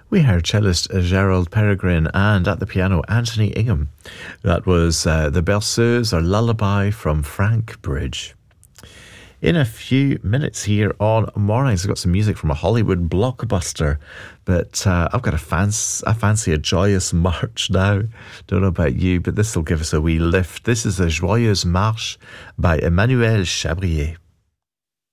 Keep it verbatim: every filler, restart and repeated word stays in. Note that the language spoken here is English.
We heard cellist Gerald Peregrine and at the piano Anthony Ingham. That was uh, The Berceuse or Lullaby from Frank Bridge. In a few minutes here on Mornings, I've got some music from a Hollywood blockbuster, but uh, I've got a, fancy, I fancy a joyous march now. Don't know about you, but this will give us a wee lift. This is a Joyeuse Marche by Emmanuel Chabrier.